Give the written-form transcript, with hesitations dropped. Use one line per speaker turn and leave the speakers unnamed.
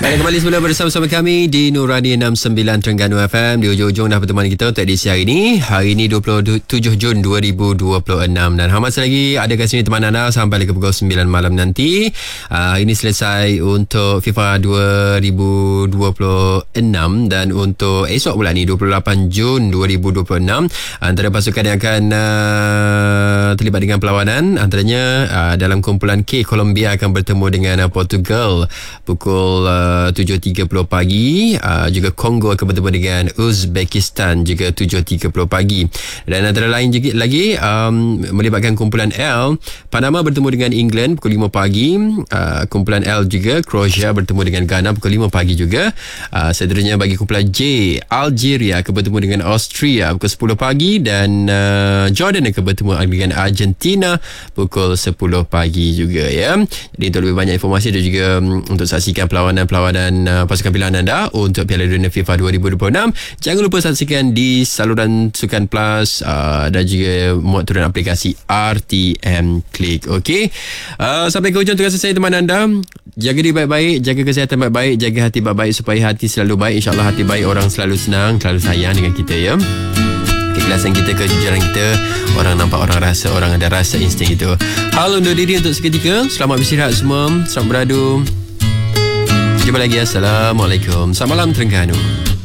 Dan kembali semula bersama-sama kami di Nurani 69 Terengganu FM. Di ujung-ujung dah pertemuan kita untuk edisi hari ini. Hari ini 27 Jun 2026. Dan masih lagi ada kat sini teman anda sampai ke pukul 9 malam nanti. Ini selesai untuk FIFA 2026. Dan untuk esok pula ni 28 Jun 2026, antara pasukan yang akan terlibat dengan perlawanan antaranya dalam kumpulan K, Colombia akan bertemu dengan Portugal pukul 7.30 pagi. Juga Kongo akan bertemu dengan Uzbekistan juga 7.30 pagi. Dan antara lain juga lagi melibatkan kumpulan L, Panama bertemu dengan England pukul 5 pagi. Kumpulan L juga Croatia bertemu dengan Ghana pukul 5 pagi juga. Seterusnya bagi kumpulan J, Algeria akan bertemu dengan Austria pukul 10 pagi. Dan Jordan akan bertemu dengan Argentina pukul 10 pagi juga ya. Jadi untuk lebih banyak informasi dan juga untuk saksikan perlawanan pasukan pilihan anda untuk Piala Dunia FIFA 2026, jangan lupa saksikan di saluran Sukan Plus dan juga muat turun aplikasi RTM Click. Okey, sampai ke hujung tugas saya teman anda. Jaga diri baik-baik, jaga kesihatan baik-baik, jaga hati baik-baik supaya hati selalu baik. InsyaAllah hati baik, orang selalu senang, selalu sayang dengan kita ya. Keikhlasan kita, kejujuran kita, orang nampak, orang rasa, orang ada rasa insting itu. Hal undur diri untuk seketika. Selamat beristirahat semua, selamat beradu. Jumpa lagi. Assalamualaikum. Selamat malam Terengganu.